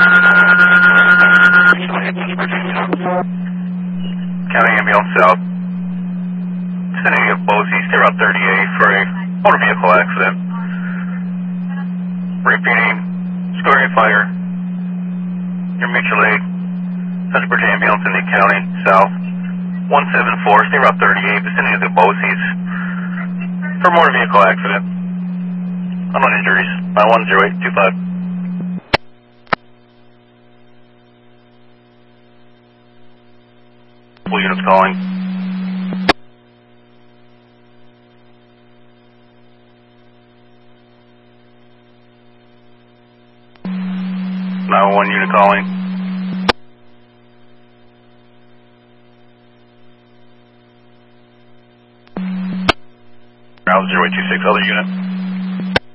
County Ambulance South. Vicinity of Boise, stay route 38 for a motor vehicle accident. Repeating, scoring fire. Your mutual aid. Hudson Ambulance in the County South. 174, stay route 38, vicinity of the Bosie's. For motor vehicle accident. Unknown injuries. 910825. Full units calling. 911 unit calling. Route 0826, other unit.